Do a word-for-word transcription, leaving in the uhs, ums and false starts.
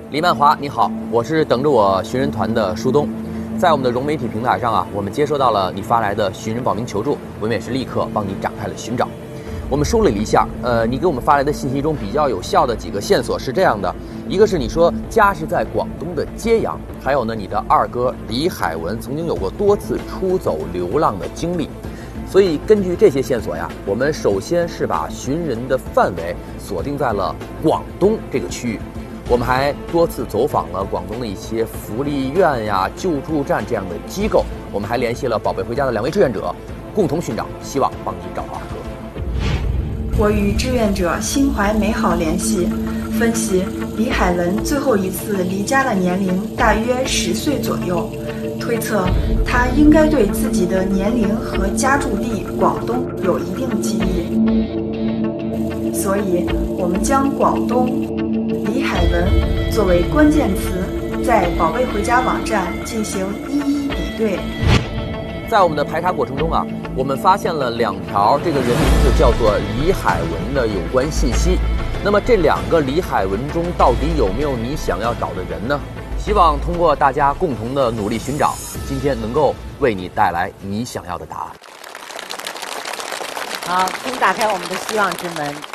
李曼华，你好，我是等着我寻人团的舒东。在我们的融媒体平台上啊，我们接收到了你发来的寻人报名求助，我们也是立刻帮你展开了寻找。我们梳理了一下，呃，你给我们发来的信息中比较有效的几个线索是这样的：一个是你说家是在广东的揭阳，还有呢，你的二哥李海文曾经有过多次出走流浪的经历。所以根据这些线索呀，我们首先是把寻人的范围锁定在了广东这个区域。我们还多次走访了广东的一些福利院呀、救助站这样的机构，我们还联系了宝贝回家的两位志愿者，共同寻找，希望帮你找到二哥。 我与志愿者心怀美好联系，分析李海文最后一次离家的年龄大约十岁左右，推测他应该对自己的年龄和家住地广东有一定记忆，所以我们将广东李海文作为关键词，在宝贝回家网站进行一一比对。 在我们的排查过程中啊，我们发现了两条这个人名字叫做李海文的有关信息。那么这两个李海文中到底有没有你想要找的人呢？希望通过大家共同的努力寻找，今天能够为你带来你想要的答案。 好，请打开我们的希望之门。